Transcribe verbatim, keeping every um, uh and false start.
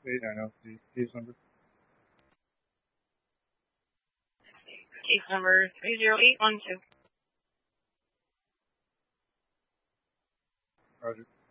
eight nine zero. The case number. Case number three zero eight one two. Roger.